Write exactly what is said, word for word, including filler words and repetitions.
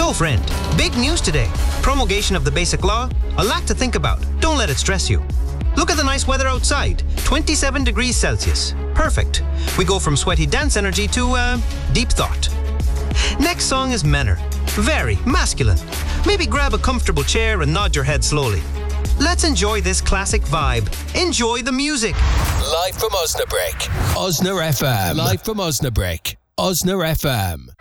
Yo, friend, big news today. Promulgation of the Basic Law, a lot to think about. Don't let it stress you. Look at the nice weather outside. twenty-seven degrees Celsius. Perfect. We go from sweaty dance energy to, uh, deep thought. Next song is Menor. Very masculine. Maybe grab a comfortable chair and nod your head slowly. Let's enjoy this classic vibe. Enjoy the music. Live from Osnabrück. Osna F M. Live from Osnabrück. Osna F M.